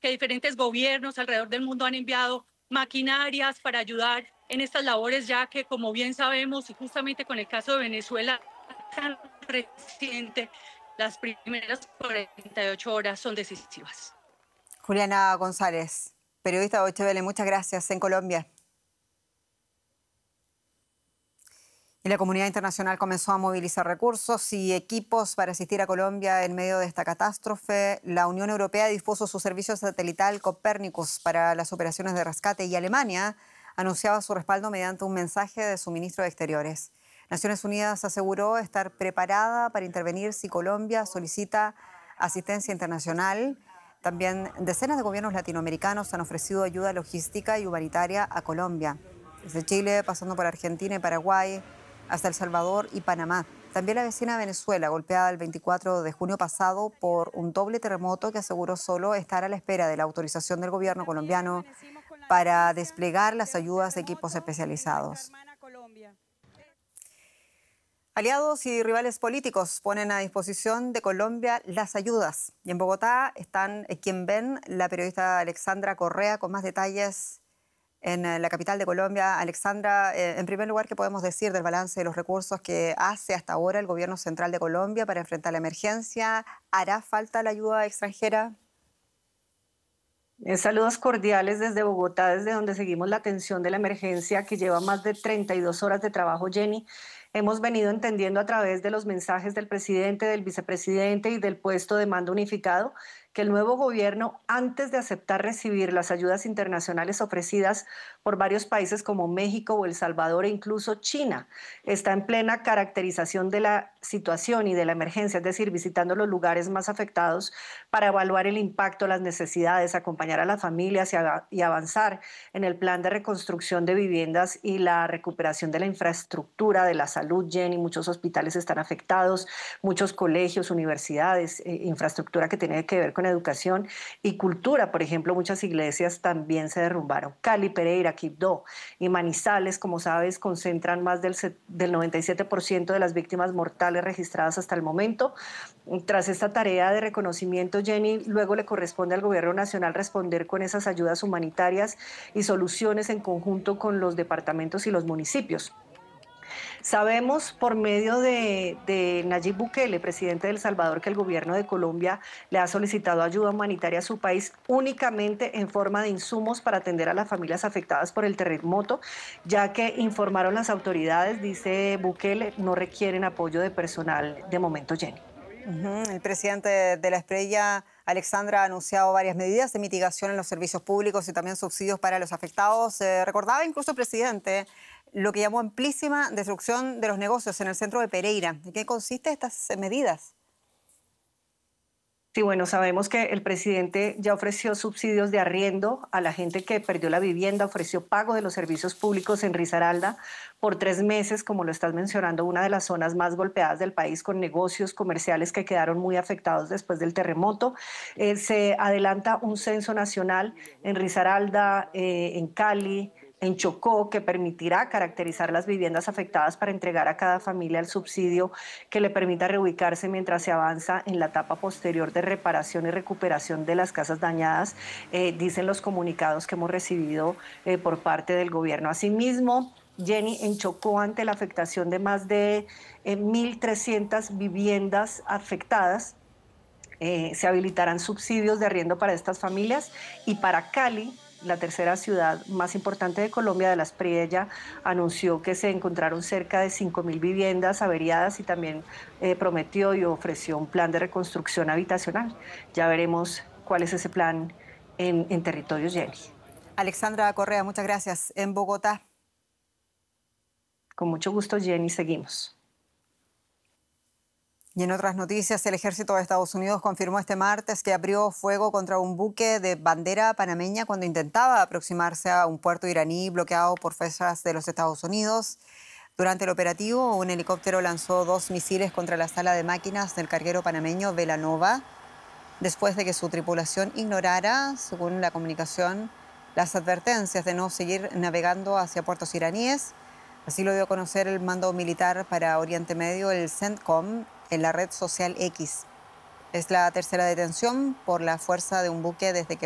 que diferentes gobiernos alrededor del mundo han enviado maquinarias para ayudar en estas labores, ya que, como bien sabemos, y justamente con el caso de Venezuela tan reciente, las primeras 48 horas son decisivas. Juliana González, periodista de Deutsche Welle, muchas gracias en Colombia. Y la comunidad internacional comenzó a movilizar recursos y equipos para asistir a Colombia en medio de esta catástrofe. La Unión Europea dispuso su servicio satelital Copernicus para las operaciones de rescate y Alemania anunciaba su respaldo mediante un mensaje de su ministro de Exteriores. Naciones Unidas aseguró estar preparada para intervenir si Colombia solicita asistencia internacional. También decenas de gobiernos latinoamericanos han ofrecido ayuda logística y humanitaria a Colombia, desde Chile, pasando por Argentina y Paraguay, hasta El Salvador y Panamá. También la vecina Venezuela, golpeada el 24 de junio pasado por un doble terremoto que aseguró solo estar a la espera de la autorización del gobierno colombiano para desplegar las ayudas de equipos especializados. Aliados y rivales políticos ponen a disposición de Colombia las ayudas. Y en Bogotá están quien ven la periodista Alexandra Correa con más detalles en la capital de Colombia. Alexandra, en primer lugar, ¿qué podemos decir del balance de los recursos que hace hasta ahora el gobierno central de Colombia para enfrentar la emergencia? ¿Hará falta la ayuda extranjera? Saludos cordiales desde Bogotá, desde donde seguimos la atención de la emergencia que lleva más de 32 horas de trabajo, Jenny. Hemos venido entendiendo a través de los mensajes del presidente, del vicepresidente y del puesto de mando unificado que el nuevo gobierno, antes de aceptar recibir las ayudas internacionales ofrecidas por varios países como México o El Salvador e incluso China, está en plena caracterización de la situación y de la emergencia, es decir, visitando los lugares más afectados para evaluar el impacto, las necesidades, acompañar a las familias y avanzar en el plan de reconstrucción de viviendas y la recuperación de la infraestructura, de la salud, Jenny. Muchos hospitales están afectados, muchos colegios, universidades, infraestructura que tiene que ver con educación y cultura. Por ejemplo, muchas iglesias también se derrumbaron. Cali, Pereira, Quibdó y Manizales, como sabes, concentran más del 97% de las víctimas mortales registradas hasta el momento. Tras esta tarea de reconocimiento, Jenny, luego le corresponde al gobierno nacional responder con esas ayudas humanitarias y soluciones en conjunto con los departamentos y los municipios. Sabemos por medio de Nayib Bukele, presidente de El Salvador, que el gobierno de Colombia le ha solicitado ayuda humanitaria a su país únicamente en forma de insumos para atender a las familias afectadas por el terremoto, ya que informaron las autoridades, dice Bukele, no requieren apoyo de personal de momento, Jenny. El presidente de la Espriella, Alexandra, ha anunciado varias medidas de mitigación en los servicios públicos y también subsidios para los afectados. Recordaba incluso el presidente lo que llamó amplísima destrucción de los negocios en el centro de Pereira. ¿En qué consisten estas medidas? Sí, bueno, sabemos que el presidente ya ofreció subsidios de arriendo a la gente que perdió la vivienda, ofreció pago de los servicios públicos en Risaralda por 3 meses, como lo estás mencionando, una de las zonas más golpeadas del país, con negocios comerciales que quedaron muy afectados después del terremoto. Se adelanta un censo nacional en Risaralda, en Cali, en Chocó, que permitirá caracterizar las viviendas afectadas para entregar a cada familia el subsidio que le permita reubicarse mientras se avanza en la etapa posterior de reparación y recuperación de las casas dañadas, dicen los comunicados que hemos recibido por parte del gobierno. Asimismo, Jenny, en Chocó, ante la afectación de más de 1.300 viviendas afectadas, se habilitarán subsidios de arriendo para estas familias. Y para Cali, la tercera ciudad más importante de Colombia, de la Espriella, anunció que se encontraron cerca de 5.000 viviendas averiadas y también prometió y ofreció un plan de reconstrucción habitacional. Ya veremos cuál es ese plan en territorios, Jenny. Alexandra Correa, muchas gracias. En Bogotá. Con mucho gusto, Jenny, seguimos. Y en otras noticias, el ejército de Estados Unidos confirmó este martes que abrió fuego contra un buque de bandera panameña cuando intentaba aproximarse a un puerto iraní bloqueado por fuerzas de los Estados Unidos. Durante el operativo, un helicóptero lanzó 2 misiles contra la sala de máquinas del carguero panameño Velanova, después de que su tripulación ignorara, según la comunicación, las advertencias de no seguir navegando hacia puertos iraníes. Así lo dio a conocer el mando militar para Oriente Medio, el CENTCOM, en la red social X. Es la tercera detención por la fuerza de un buque desde que